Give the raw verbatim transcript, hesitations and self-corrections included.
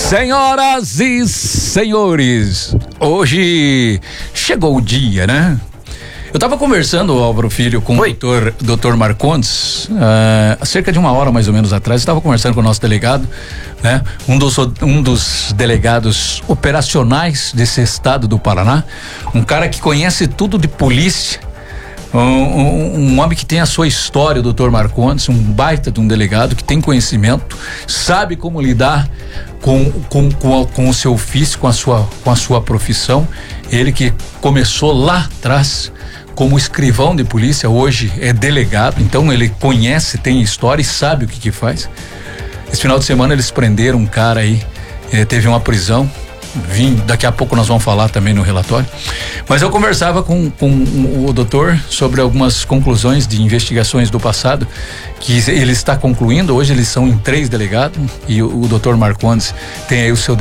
Senhoras e senhores, hoje chegou o dia, né? Eu tava conversando, Álvaro Filho, com Oi. o doutor, doutor Marcondes, uh, há cerca de uma hora mais ou menos atrás. Eu tava conversando com o nosso delegado, né? Um dos, um dos delegados operacionais desse estado do Paraná, um cara que conhece tudo de polícia. Um, um, um homem que tem a sua história, o doutor Marcondes, um baita de um delegado que tem conhecimento, sabe como lidar com, com, com, a, com o seu ofício, com a sua, com a sua profissão. Ele que começou lá atrás como escrivão de polícia, hoje é delegado, então ele conhece, tem história e sabe o que que faz. Esse final de semana eles prenderam um cara aí, eh, teve uma prisão. Vim, daqui a pouco nós vamos falar também no relatório, mas eu conversava com, com o doutor sobre algumas conclusões de investigações do passado que ele está concluindo. Hoje eles são em três delegados e o, o doutor Marcondes tem aí o seu